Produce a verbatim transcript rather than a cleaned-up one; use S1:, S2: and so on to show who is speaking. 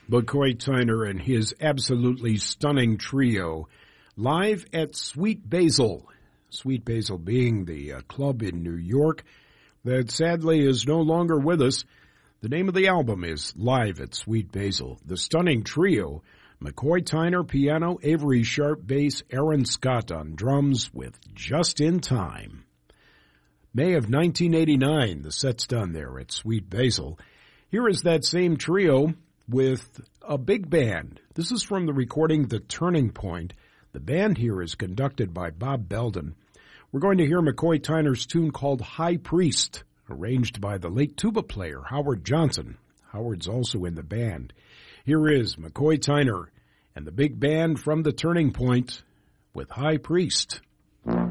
S1: McCoy Tyner and his absolutely stunning trio live at Sweet Basil. Sweet Basil being the uh, club in New York that sadly is no longer with us. The name of the album is Live at Sweet Basil. The stunning trio, McCoy Tyner piano, Avery Sharp bass, Aaron Scott on drums with Just in Time. May of nineteen eighty-nine, the set's done there at Sweet Basil. Here is that same trio with a big band. This is from the recording The Turning Point. The band here is conducted by Bob Belden. We're going to hear McCoy Tyner's tune called High Priest, arranged by the late tuba player Howard Johnson. Howard's also in the band. Here is McCoy Tyner and the big band from The Turning Point with High Priest.